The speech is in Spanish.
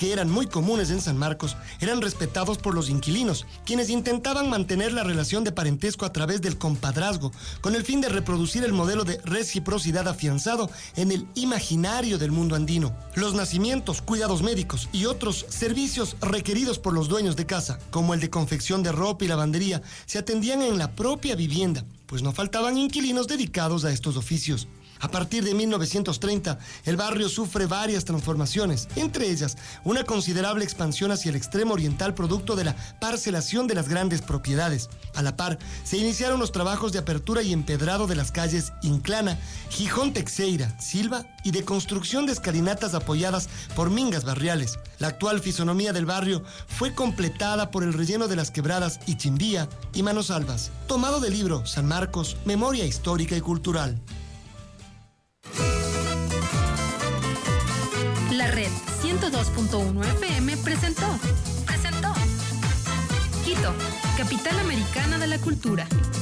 que eran muy comunes en San Marcos, eran respetados por los inquilinos, quienes intentaban mantener la relación de parentesco a través del compadrazgo, con el fin de reproducir el modelo de reciprocidad afianzado en el imaginario del mundo andino. Los nacimientos, cuidados médicos y otros servicios requeridos por los dueños de casa, como el de confección de ropa y lavandería, se atendían en la propia vivienda, pues no faltaban inquilinos dedicados a estos oficios. A partir de 1930, el barrio sufre varias transformaciones, entre ellas una considerable expansión hacia el extremo oriental producto de la parcelación de las grandes propiedades. A la par, se iniciaron los trabajos de apertura y empedrado de las calles Inclana, Gijón Teixeira, Silva y de construcción de escalinatas apoyadas por mingas barriales. La actual fisonomía del barrio fue completada por el relleno de las quebradas Ichimbía y Manosalvas, tomado del libro San Marcos, Memoria Histórica y Cultural. La red 102.1 FM presentó Quito, capital americana de la cultura.